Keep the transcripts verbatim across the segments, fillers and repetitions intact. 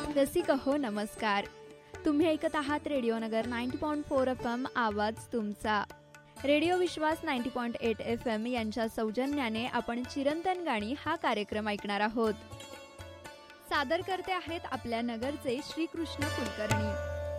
रसिक हो नमस्कार. तुम्ही ऐकत आहात रेडिओ नगर ninety point four F M आवाज तुमचा. रेडिओ विश्वास ninety point eight F M यांच्या सौजन्याने आपण चिरंतन गाणी हा कार्यक्रम ऐकणार आहोत. सादर करते आहेत आपल्या नगरचे श्रीकृष्ण कुलकर्णी.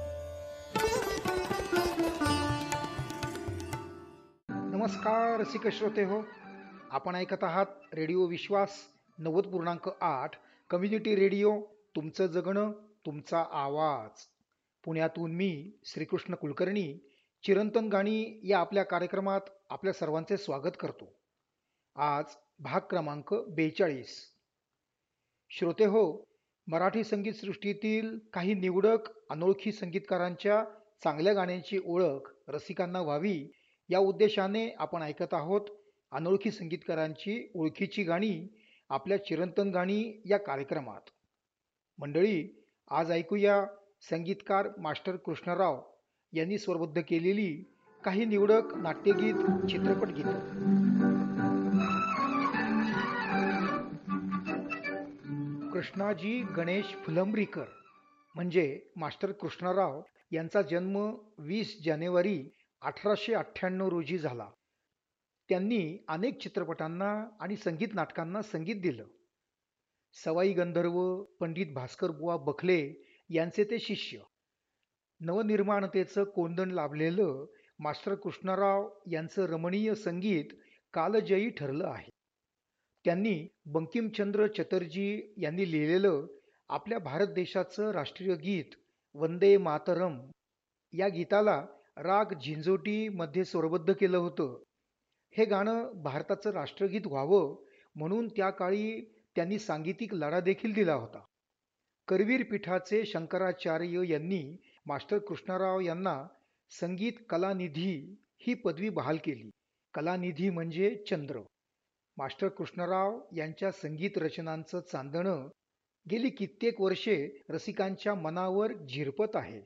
नमस्कार रसिक श्रोते हो, आपण ऐकत आहात रेडिओ विश्वास नव्वद पूर्णांक आठ कम्युनिटी रेडिओ, तुमचं जगणं तुमचा आवाज. पुण्यातून मी श्रीकृष्ण कुलकर्णी चिरंतन गाणी या आपल्या कार्यक्रमात आपल्या सर्वांचे स्वागत करतो. आज भाग क्रमांक बेचाळीस. श्रोते हो, मराठी संगीतसृष्टीतील काही निवडक अनोळखी संगीतकारांच्या चांगल्या गाण्यांची ओळख रसिकांना व्हावी या उद्देशाने आपण ऐकत आहोत अनोळखी संगीतकारांची ओळखीची गाणी आपल्या चिरंतन गाणी या कार्यक्रमात. मंडळी, आज ऐकूया संगीतकार मास्टर कृष्णराव यांनी स्वरबद्ध केलेली काही निवडक नाट्यगीत, चित्रपट गीत. कृष्णाजी गणेश फुलंब्रीकर म्हणजे मास्टर कृष्णराव यांचा जन्म वीस जानेवारी अठराशे अठ्ठ्याण्णव रोजी झाला. त्यांनी अनेक चित्रपटांना आणि संगीत नाटकांना संगीत दिलं. सवाई गंधर्व, पंडित भास्कर बुवा बखले यांचे ते शिष्य. नवनिर्माणतेचं कोंदण लाभलेलं मास्टर कृष्णराव यांचं रमणीय संगीत कालजयी ठरलं आहे. त्यांनी बंकिमचंद्र चटर्जी यांनी लिहिलेलं आपल्या भारत देशाचं राष्ट्रीय गीत वंदे मातरम या गीताला राग झिंझोटी मध्ये स्वरबद्ध केलं होतं. हे गाणं भारताचं राष्ट्रगीत व्हावं म्हणून त्या काळी त्यांनी सांगीतिक लढा देखील दिला होता. करवीर पीठाचे शंकराचार्य यांनी मास्टर कृष्णराव यांना संगीत कलानिधी ही पदवी बहाल केली. कलानिधी म्हणजे चंद्र. मास्टर कृष्णराव यांच्या संगीत रचनांचं चांदणं गेली कित्येक वर्षे रसिकांच्या मनावर झिरपत आहे.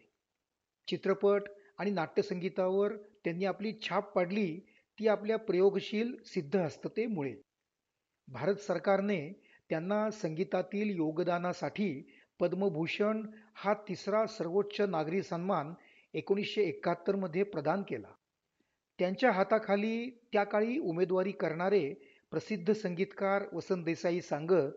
चित्रपट आणि नाट्यसंगीतावर त्यांनी आपली छाप पाडली, ती आपल्या प्रयोगशील सिद्धहस्ततेमुळे. भारत सरकारने त्यांना संगीतातील योगदानासाठी पद्मभूषण हा तिसरा सर्वोच्च नागरी सन्मान एकोणीसशे एकाहत्तर मध्ये प्रदान केला. त्यांच्या हाताखाली त्या काळी उमेदवारी करणारे प्रसिद्ध संगीतकार वसंत देसाई सांगत,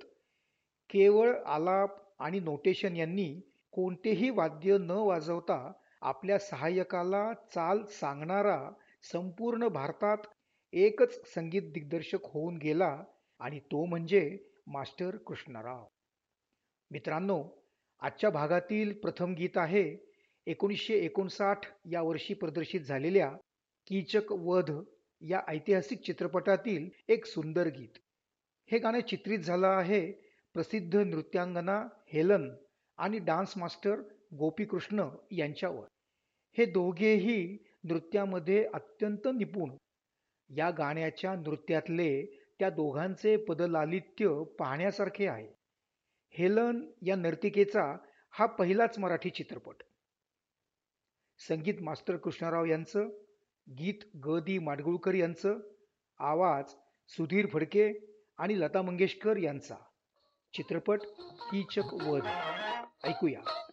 केवळ आलाप आणि नोटेशन यांनी कोणतेही वाद्य न वाजवता आपल्या सहाय्यकाला चाल सांगणारा संपूर्ण भारतात एकच संगीत दिग्दर्शक होऊन गेला आणि तो म्हणजे मास्टर कृष्णराव. मित्रांनो, आजच्या भागातील प्रथम गीत आहे एकोणीसशे एकोणसाठ या वर्षी प्रदर्शित झालेल्या कीचक वध या ऐतिहासिक चित्रपटातील एक सुंदर गीत. हे गाणे चित्रित झालं आहे प्रसिद्ध नृत्यांगना हेलन आणि डान्स मास्टर गोपीकृष्ण यांच्यावर. हे दोघेही नृत्यामध्ये अत्यंत निपुण. या गाण्याच्या नृत्यातले त्या दोघांचे पदलालित्य पाहण्यासारखे आहे. हेलन या नर्तिकेचा हा पहिलाच मराठी चित्रपट. संगीत मास्टर कृष्णराव यांचं, गीत ग दी माडगुळकर यांचं, आवाज सुधीर फडके आणि लता मंगेशकर यांचा. चित्रपट कीचक वध. ऐकूया.